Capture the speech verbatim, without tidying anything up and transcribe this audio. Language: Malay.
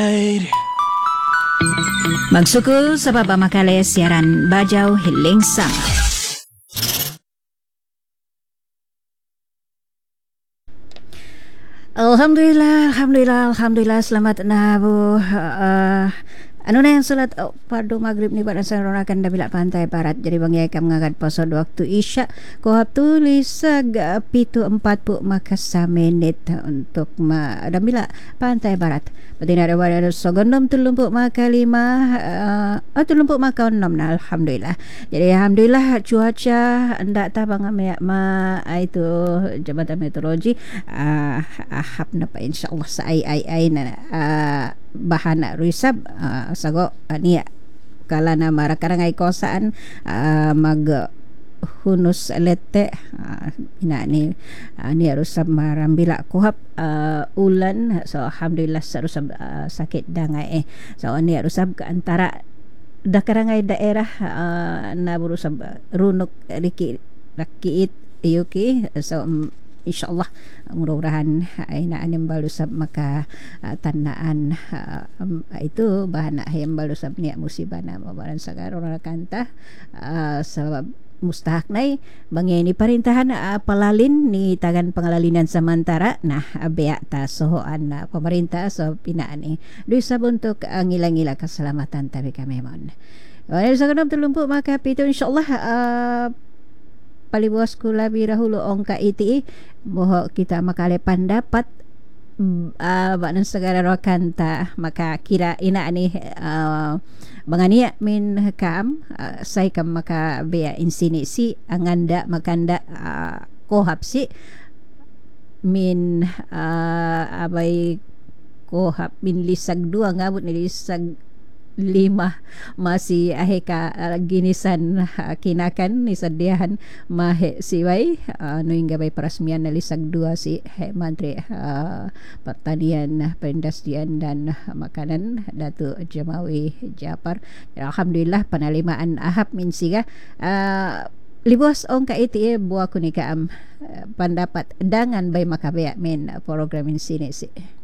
Magsukul sa baba makale siaran Bajau Hiling Sang. Alhamdulillah, Alhamdulillah, Alhamdulillah. Selamat na bu. Uh, ano na yang salat oh, pardo maghrib ni pada sanronakan dabila pantai barat. Jadi bangyay kam ngagad pasod waktu isya. Kohap tulisag pitu empat pu maka sa menit untuk ma dabila pantai barat. Pati na dawa so gondom tulumpu maka lima uh, oh, tulumpu maka enam na alhamdulillah. Jadi alhamdulillah cuaca ndak tabang ma, ma itu Jabatan Meteorologi uh, ahap na pa insyaallah sa ay ay ay na uh, bahana risab uh, sago uh, niya kala na marakarangay kosaan uh, mag hunus lete uh, ina ni uh, niya rusab marambila kuhap uh, ulan so alhamdulillah sa rusab uh, sakit dangay eh so niya rusab antara dakarangay daerah uh, na burusab runok riki rakiit iyuki so um, insyaallah mudah-mudahan ay naanim balusab maka uh, tandaan uh, um, itu bahana hayam balusab niya musibah na mabaran sa karon kanta uh, sa mustahak nay bangay ni parintahan uh, palalin ni tagan pangalalinan samantara nah abya ta sohoan na uh, pemerintah so pinaan ni duisa untuk uh, ngila-ngila keselamatan tabi kami mon. Wala sa kanam tulumpo maka pito insyaallah uh, palibuas kula birahulu ongka iti moho kita makale pandapat uh, baknan segara rakanta maka kira ina ni uh, bangania min kam uh, say kam maka bea insini si anganda makanda uh, kohap si min uh, abay kohap min lisag dua ngabot ni lisag lima masih aheka uh, ginisan uh, kinakan ni sadiahan mahe siway uh, nuing gabay parasmian na lisag dua si he, Menteri uh, Pertanian, Perindustrian dan uh, Makanan Datuk Jamawi Japar. Alhamdulillah panalimaan ahap min siga uh, libos ong ka iti buah kunika am uh, pendapat dangan bay makabaya min uh, program in sini si